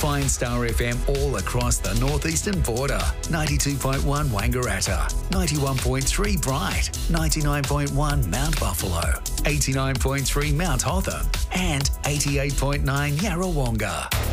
Find Star FM all across the northeastern border. 92.1 Wangaratta, 91.3 Bright, 99.1 Mount Buffalo, 89.3 Mount Hotham, and 88.9 Yarrawonga.